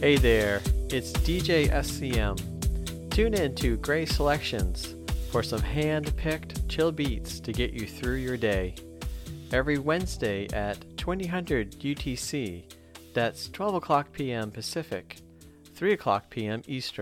Hey there, it's DJ SCM. Tune in to Gray Selections for some hand-picked chill beats to get you through your day. Every Wednesday at 2000 UTC, that's 12 o'clock p.m. Pacific, 3 o'clock p.m. Eastern.